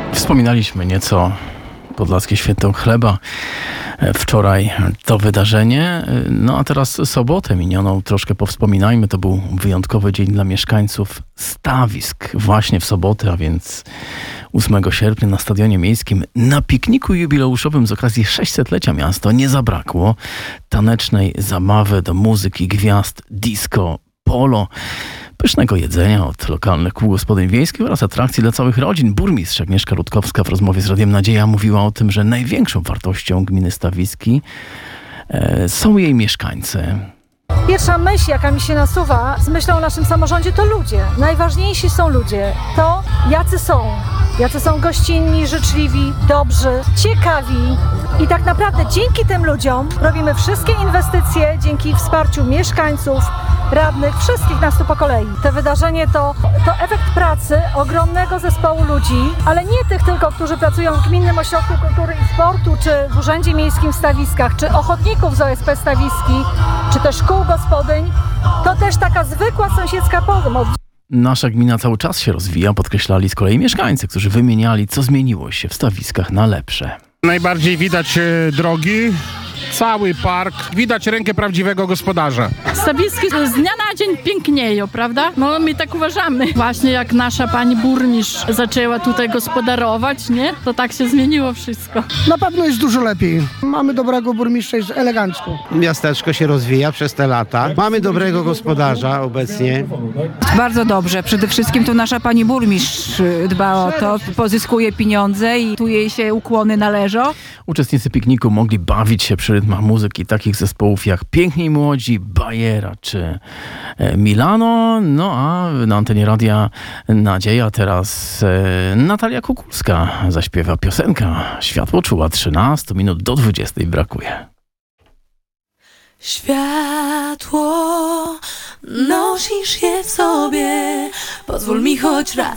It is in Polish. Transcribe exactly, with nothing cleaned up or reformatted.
Wspominaliśmy nieco Podlaskie Święto Chleba. Wczoraj to wydarzenie, no a teraz sobotę minioną troszkę powspominajmy. To był wyjątkowy dzień dla mieszkańców Stawisk. Właśnie w sobotę, a więc ósmego sierpnia na Stadionie Miejskim na pikniku jubileuszowym z okazji sześćsetlecia miasta nie zabrakło tanecznej zabawy do muzyki gwiazd disco, polo, pysznego jedzenia od lokalnych kół gospodyń wiejskich oraz atrakcji dla całych rodzin. Burmistrz Agnieszka Rutkowska w rozmowie z Radiem Nadzieja mówiła o tym, że największą wartością gminy Stawiski e, są jej mieszkańcy. Pierwsza myśl, jaka mi się nasuwa z myślą o naszym samorządzie, to ludzie. Najważniejsi są ludzie. To jacy są. Jacy są gościnni, życzliwi, dobrzy, ciekawi. I tak naprawdę dzięki tym ludziom robimy wszystkie inwestycje, dzięki wsparciu mieszkańców, radnych, wszystkich nas tu po kolei. To wydarzenie to, to efekt pracy ogromnego zespołu ludzi, ale nie tych tylko, którzy pracują w Gminnym Ośrodku Kultury i Sportu, czy w Urzędzie Miejskim w Stawiskach, czy ochotników z O S P Stawiski, czy też kół gospodyń. To też taka zwykła sąsiedzka pomoc. Nasza gmina cały czas się rozwija, podkreślali z kolei mieszkańcy, którzy wymieniali, co zmieniło się w Stawiskach na lepsze. Najbardziej widać e, drogi, cały park, widać rękę prawdziwego gospodarza. Stawiski z dnia na dzień pięknieją, prawda? No my tak uważamy. Właśnie jak nasza pani burmistrz zaczęła tutaj gospodarować, nie? To tak się zmieniło wszystko. Na pewno jest dużo lepiej. Mamy dobrego burmistrza, jest elegancko. Miasteczko się rozwija przez te lata. Mamy dobrego gospodarza obecnie. Bardzo dobrze. Przede wszystkim to nasza pani burmistrz dba o to, pozyskuje pieniądze i tu jej się ukłony należą. Uczestnicy pikniku mogli bawić się przy rytmach muzyki takich zespołów jak Piękni Młodzi, Bajera czy Milano. No a na antenie Radia Nadzieja teraz e, Natalia Kukulska zaśpiewa piosenka Światło czuła trzynaście minut do dwudziestej brakuje. Światło, nosisz je w sobie, pozwól mi choć raz